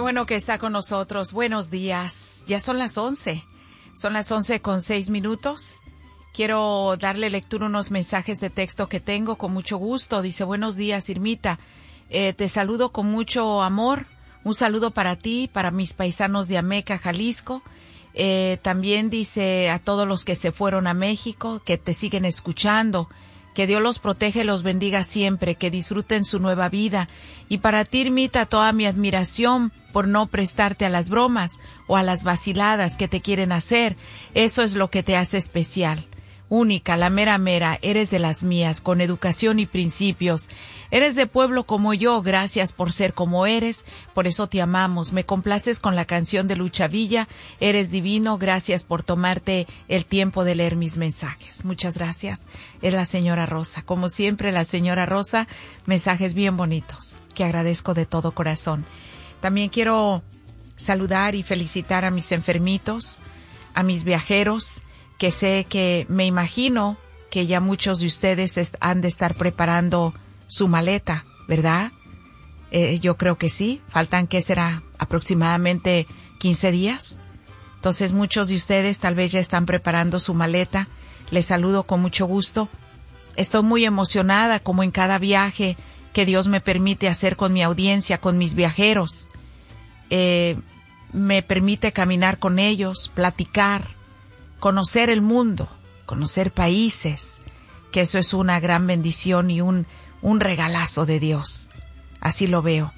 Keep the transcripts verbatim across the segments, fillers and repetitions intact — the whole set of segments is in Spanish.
bueno que está con nosotros. Buenos días. Ya son las once. Son las once con seis minutos. Quiero darle lectura a unos mensajes de texto que tengo con mucho gusto. Dice, buenos días, Irmita. Eh, te saludo con mucho amor. Un saludo para ti, para mis paisanos de Ameca, Jalisco. Eh, también dice a todos los que se fueron a México, que te siguen escuchando. Que Dios los protege y los bendiga siempre, que disfruten su nueva vida. Y para ti, Irmita, toda mi admiración por no prestarte a las bromas o a las vaciladas que te quieren hacer. Eso es lo que te hace especial. Única, la mera mera, eres de las mías, con educación y principios. Eres de pueblo como yo, gracias por ser como eres, por eso te amamos. Me complaces con la canción de Lucha Villa, eres divino, gracias por tomarte el tiempo de leer mis mensajes. Muchas gracias. Es la señora Rosa, como siempre la señora Rosa, mensajes bien bonitos, que agradezco de todo corazón. También quiero saludar y felicitar a mis enfermitos, a mis viajeros, que sé que me imagino que ya muchos de ustedes han de estar preparando su maleta, ¿verdad? Eh, yo creo que sí. Faltan, ¿qué será? Aproximadamente quince días. Entonces muchos de ustedes tal vez ya están preparando su maleta. Les saludo con mucho gusto. Estoy muy emocionada como en cada viaje que Dios me permite hacer con mi audiencia, con mis viajeros. Eh, me permite caminar con ellos, platicar, conocer el mundo, conocer países, que eso es una gran bendición y un, un regalazo de Dios. Así lo veo.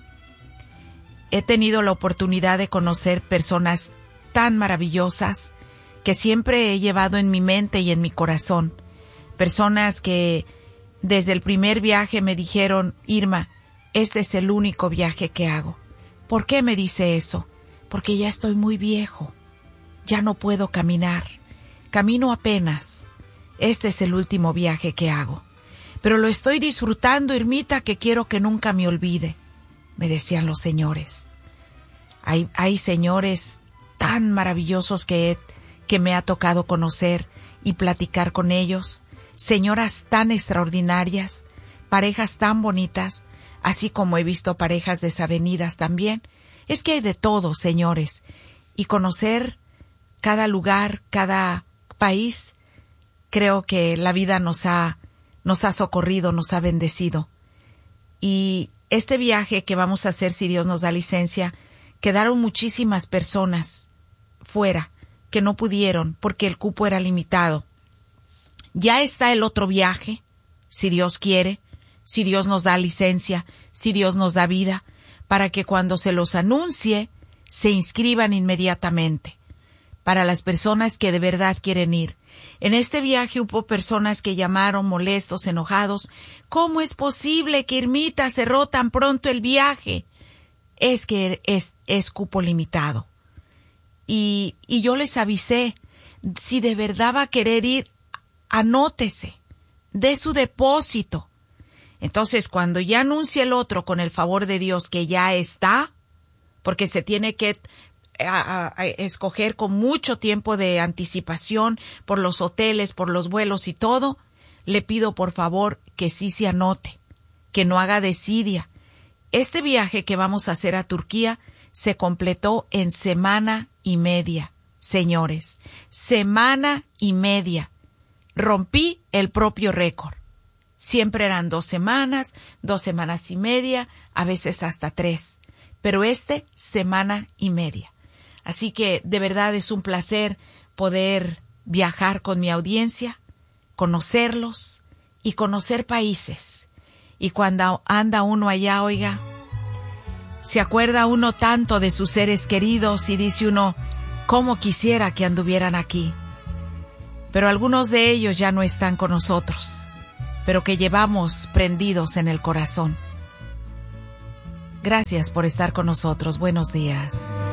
He tenido la oportunidad de conocer personas tan maravillosas que siempre he llevado en mi mente y en mi corazón. Personas que desde el primer viaje me dijeron, Irma, este es el único viaje que hago. ¿Por qué me dice eso? Porque ya estoy muy viejo, ya no puedo caminar. Camino apenas. Este es el último viaje que hago. Pero lo estoy disfrutando, Irmita, que quiero que nunca me olvide, me decían los señores. Hay, hay señores tan maravillosos que, he, que me ha tocado conocer y platicar con ellos. Señoras tan extraordinarias, parejas tan bonitas, así como he visto parejas desavenidas también. Es que hay de todo, señores. Y conocer cada lugar, cada país, creo que la vida nos ha, nos ha socorrido, nos ha bendecido. Y este viaje que vamos a hacer, si Dios nos da licencia, quedaron muchísimas personas fuera que no pudieron porque el cupo era limitado. Ya está el otro viaje, si Dios quiere, si Dios nos da licencia, si Dios nos da vida, para que cuando se los anuncie, se inscriban inmediatamente. Para las personas que de verdad quieren ir. En este viaje hubo personas que llamaron molestos, enojados. ¿Cómo es posible que Irmita cerró tan pronto el viaje? Es que es, es cupo limitado. Y, y yo les avisé, si de verdad va a querer ir, anótese, dé su depósito. Entonces, cuando ya anuncie el otro, con el favor de Dios, que ya está, porque se tiene que A, a, a escoger con mucho tiempo de anticipación por los hoteles, por los vuelos y todo, le pido por favor que sí se anote, que no haga desidia. Este viaje que vamos a hacer a Turquía se completó en semana y media, señores, semana y media. Rompí el propio récord. Siempre eran dos semanas, dos semanas y media, a veces hasta tres, pero este, semana y media. Así que de verdad es un placer poder viajar con mi audiencia, conocerlos y conocer países. Y cuando anda uno allá, oiga, se acuerda uno tanto de sus seres queridos y dice uno, cómo quisiera que anduvieran aquí. Pero algunos de ellos ya no están con nosotros, pero que llevamos prendidos en el corazón. Gracias por estar con nosotros. Buenos días.